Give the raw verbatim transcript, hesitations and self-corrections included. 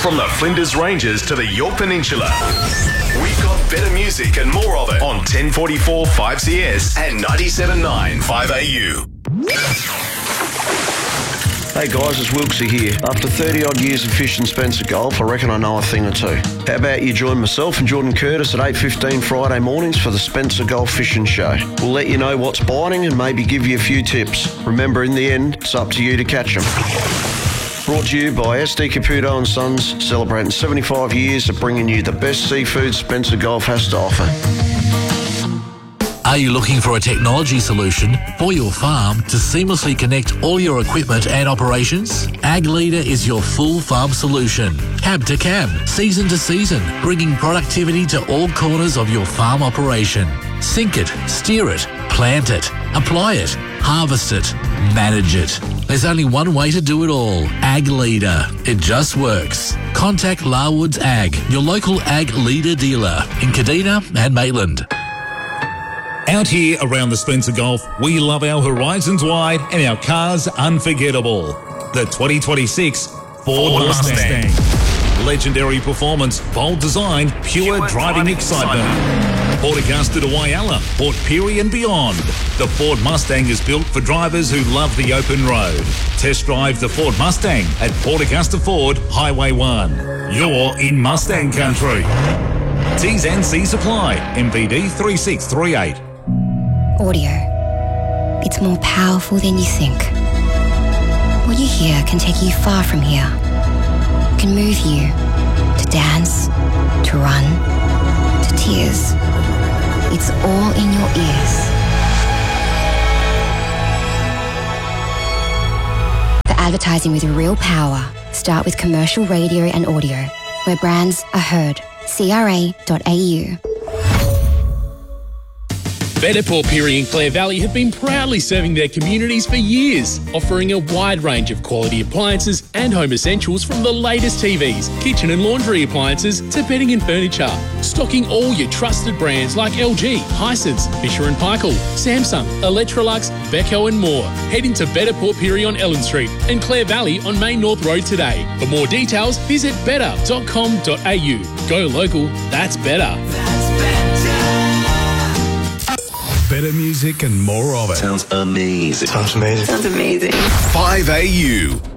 From the Flinders Ranges to the Yorke Peninsula. We've got better music and more of it on ten forty-four five C S and ninety-seven point nine five A U. Hey guys, it's Wilksy here. After thirty odd years of fishing Spencer Gulf, I reckon I know a thing or two. How about you join myself and Jordan Curtis at eight fifteen Friday mornings for the Spencer Gulf Fishing Show. We'll let you know what's biting and maybe give you a few tips. Remember, in the end, it's up to you to catch them. Brought to you by S D Caputo and Sons, celebrating seventy-five years of bringing you the best seafood Spencer Gulf has to offer. Are you looking for a technology solution for your farm to seamlessly connect all your equipment and operations? Ag Leader is your full farm solution. Cab to cab, season to season, bringing productivity to all corners of your farm operation. Sync it, steer it, plant it, apply it, harvest it, manage it. There's only one way to do it all. Ag Leader. It just works. Contact Larwoods Ag, your local Ag Leader dealer in Kadina and Maitland. Out here around the Spencer Gulf, we love our horizons wide and our cars unforgettable. The twenty twenty-six Ford, Ford Mustang. Mustang. Legendary performance, bold design, pure, pure driving, driving excitement. excitement. Port Augusta to Whyalla, Port Pirie and beyond. The Ford Mustang is built for drivers who love the open road. Test drive the Ford Mustang at Port Augusta Ford, Highway one. You're in Mustang country. T's and C's apply. M V D three six three eight. Audio. It's more powerful than you think. What you hear can take you far from here. It can move you to dance, to run, to tears. It's all in your ears. For advertising with real power, start with commercial radio and audio, where brands are heard. C R A dot A U. Better Port Pirie and Clare Valley have been proudly serving their communities for years, offering a wide range of quality appliances and home essentials from the latest T Vs, kitchen and laundry appliances to bedding and furniture. Stocking all your trusted brands like L G, Hisense, Fisher and Paykel, Samsung, Electrolux, Beko and more. Head into Better Port Pirie on Ellen Street and Clare Valley on Main North Road today. For more details, visit better dot com dot A U. Go local, that's better. That's better. Better music and more of it. Sounds amazing. Sounds amazing. Sounds amazing. five A U.